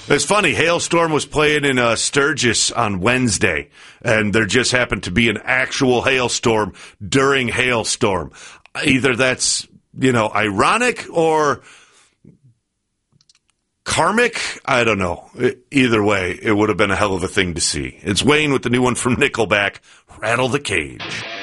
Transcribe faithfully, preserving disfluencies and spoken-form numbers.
It's funny. Hailstorm was playing in uh, Sturgis on Wednesday, and there just happened to be an actual hailstorm during Hailstorm. Either that's, you know, ironic or karmic. I don't know. Either way, it would have been a hell of a thing to see. It's Wayne with the new one from Nickelback, Rattle the Cage.